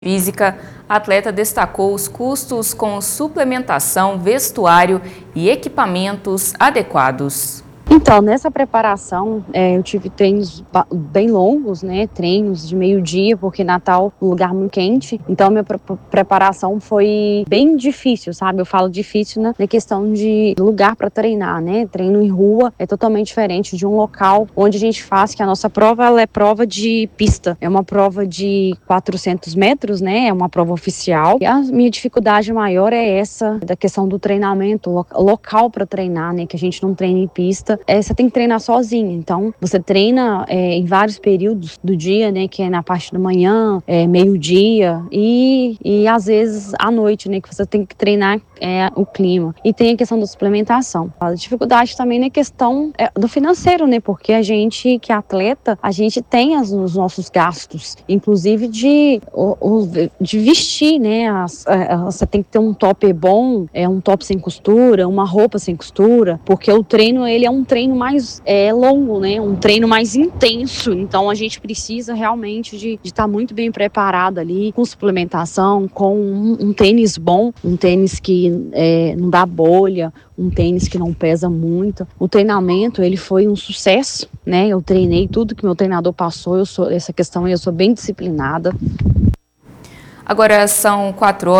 física, a atleta destacou os custos com suplementação, vestuário e equipamentos adequados. Então, nessa preparação, eu tive treinos bem longos, né? Treinos de meio-dia, porque Natal é um lugar muito quente. Então, minha preparação foi bem difícil, sabe? Eu falo difícil na questão de lugar para treinar, né? Treino em rua é totalmente diferente de um local onde a gente faz, que a nossa prova ela é prova de pista. É uma prova de 400 metros, né? É uma prova oficial. E a minha dificuldade maior é essa, da questão do treinamento, local para treinar, né? Que a gente não treina em pista. Você tem que treinar sozinho, então você treina em vários períodos do dia, né, que é na parte da manhã, meio-dia e às vezes à noite, né, que você tem que treinar o clima. E tem a questão da suplementação. A dificuldade também na questão do financeiro, né, porque a gente que é atleta, a gente tem os nossos gastos, inclusive de vestir, né, você tem que ter um top bom, um top sem costura, uma roupa sem costura, porque o treino ele é um treino mais longo, né? Um treino mais intenso. Então a gente precisa realmente de estar muito bem preparado ali, com suplementação, com um tênis bom, um tênis que não dá bolha, um tênis que não pesa muito. O treinamento ele foi um sucesso, né? Eu treinei tudo que meu treinador passou. Essa questão eu sou bem disciplinada. Agora são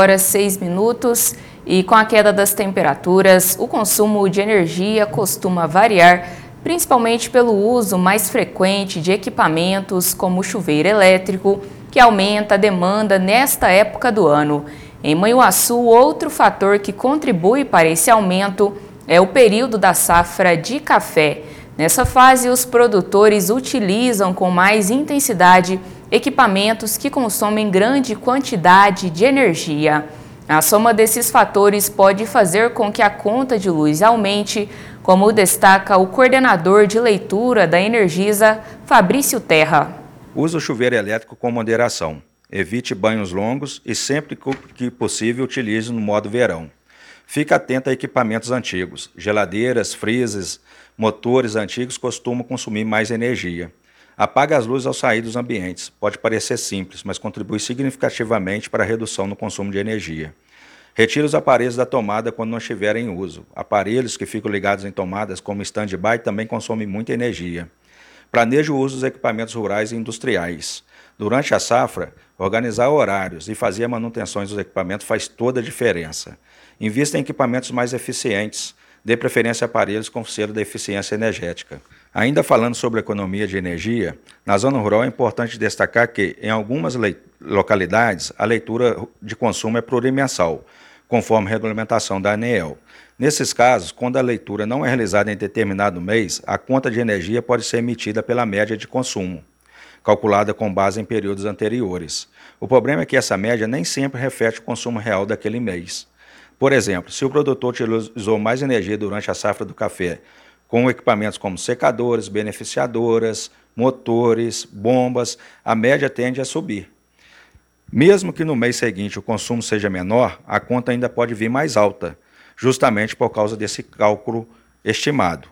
4h06 e com a queda das temperaturas, o consumo de energia costuma variar, principalmente pelo uso mais frequente de equipamentos como o chuveiro elétrico, que aumenta a demanda nesta época do ano. Em Manhuaçu, outro fator que contribui para esse aumento é o período da safra de café. Nessa fase, os produtores utilizam com mais intensidade equipamentos que consomem grande quantidade de energia. A soma desses fatores pode fazer com que a conta de luz aumente, como destaca o coordenador de leitura da Energisa, Fabrício Terra. Use o chuveiro elétrico com moderação. Evite banhos longos e sempre que possível utilize no modo verão. Fique atento a equipamentos antigos. Geladeiras, freezers, motores antigos costumam consumir mais energia. Apague as luzes ao sair dos ambientes. Pode parecer simples, mas contribui significativamente para a redução no consumo de energia. Retire os aparelhos da tomada quando não estiverem em uso. Aparelhos que ficam ligados em tomadas como stand-by também consomem muita energia. Planeje o uso dos equipamentos rurais e industriais. Durante a safra, organizar horários e fazer manutenções dos equipamentos faz toda a diferença. Invista em equipamentos mais eficientes. Dê preferência a aparelhos com selo da eficiência energética. Ainda falando sobre economia de energia, na zona rural é importante destacar que, em algumas localidades, a leitura de consumo é plurimensal, conforme a regulamentação da ANEEL. Nesses casos, quando a leitura não é realizada em determinado mês, a conta de energia pode ser emitida pela média de consumo, calculada com base em períodos anteriores. O problema é que essa média nem sempre reflete o consumo real daquele mês. Por exemplo, se o produtor utilizou mais energia durante a safra do café, com equipamentos como secadores, beneficiadoras, motores, bombas, a média tende a subir. Mesmo que no mês seguinte o consumo seja menor, a conta ainda pode vir mais alta, justamente por causa desse cálculo estimado.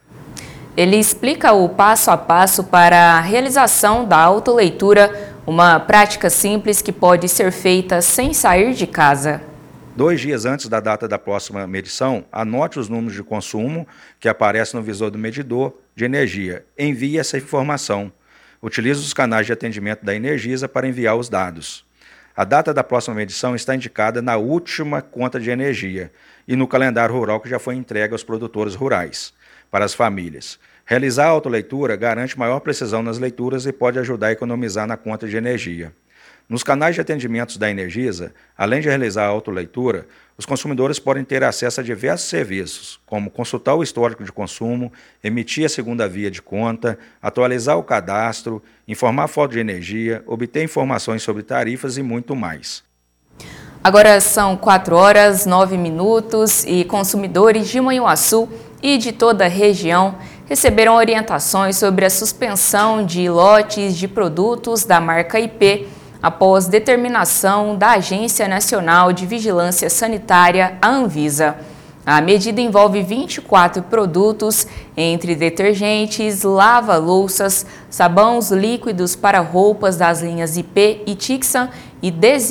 Ele explica o passo a passo para a realização da autoleitura, uma prática simples que pode ser feita sem sair de casa. 2 dias antes da data da próxima medição, anote os números de consumo que aparecem no visor do medidor de energia. Envie essa informação. Utilize os canais de atendimento da Energisa para enviar os dados. A data da próxima medição está indicada na última conta de energia e no calendário rural que já foi entregue aos produtores rurais, para as famílias. Realizar a autoleitura garante maior precisão nas leituras e pode ajudar a economizar na conta de energia. Nos canais de atendimentos da Energisa, além de realizar a autoleitura, os consumidores podem ter acesso a diversos serviços, como consultar o histórico de consumo, emitir a segunda via de conta, atualizar o cadastro, informar a falta de energia, obter informações sobre tarifas e muito mais. Agora são 4h09 e consumidores de Manhuaçu e de toda a região receberam orientações sobre a suspensão de lotes de produtos da marca IP, após determinação da Agência Nacional de Vigilância Sanitária, a Anvisa. A medida envolve 24 produtos, entre detergentes, lava-louças, sabões líquidos para roupas das linhas IP e Tixan e